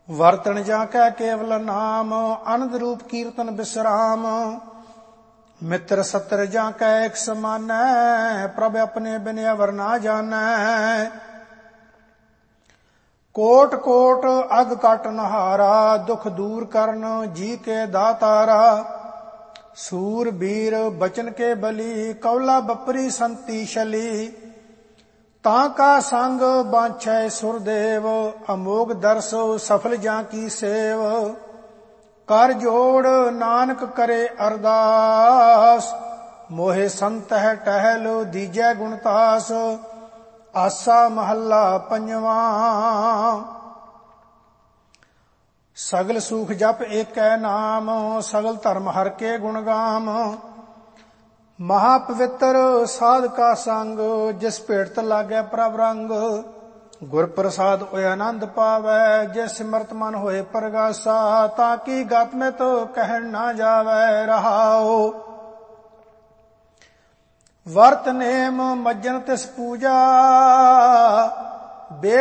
ਵਰਤਣ ਜਾਂ ਕੈ ਕੇਵਲ ਨਾਮ, ਅਨੰਦ ਰੂਪ ਕੀਰਤਨ ਬਿਸਰਾਮ। ਮਿੱਤਰ ਸੱਤਰ ਜਾਂ ਕੈ ਇਕ ਸਮਾਨੈ, ਪ੍ਰਭ ਆਪਣੇ ਬਿਨ ਅਵਰ ਨਾ ਜਾਣੈ। ਕੋਟ ਕੋਟ ਅਗ ਕਟ ਨਹਾਰਾ, ਦੁਖ ਦੂਰ ਕਰਨ ਜੀ ਕੇ ਦਾਤਾਰਾ। ਸੂਰ ਬੀਰ ਬਚਨ ਕੇ ਬਲੀ, ਕੌਲਾ ਬਪਰੀ ਸੰਤੀ ਛਲੀ। ਤਾਂ ਕਾ ਸੰਗ ਬਾਂਛੈ ਸੁਰਦੇਵ, ਅਮੋਗ ਦਰਸ ਸਫਲ ਜਾਂ ਕੀ ਸੇਵ। ਕਰ ਜੋੜ ਨਾਨਕ ਕਰੇ ਅਰਦਾਸ, ਮੋਹਿ ਸੰਤਹਿ ਟਹਿਲ ਦੀਜੈ ਗੁਣਤਾਸ। ਆਸਾ ਮਹੱਲਾ ਪੰਜਵਾਂ। ਸਗਲ ਸੂਖ ਜਪ ਏਕੈ ਨਾਮ, ਸਗਲ ਧਰਮ ਹਰਿ ਕੇ ਗੁਣ ਗਾਮ। ਮਹਾ ਪਵਿੱਤਰ ਸਾਧ ਕਾ ਸੰਗ, ਜਿਸ ਭੇਟਤ ਲਾਗੈ ਪ੍ਰਭ ਰੰਗ। ਗੁਰ ਪ੍ਰਸਾਦ ਓਇ ਆਨੰਦ ਪਾਵੈ, ਜੇ ਸਿਮਰਤ ਮਨ ਹੋਏ ਪਰਗਾਸਾ। ਤਾਂ ਕੀ ਗਤ ਮਿਤ ਕਹਿਣ ਨਾ ਜਾਵੈ ਰਹਾਉ। ਵਰਤ ਨੇਮ ਮੱਜਨ ਤਿਸ ਪੂਜਾ,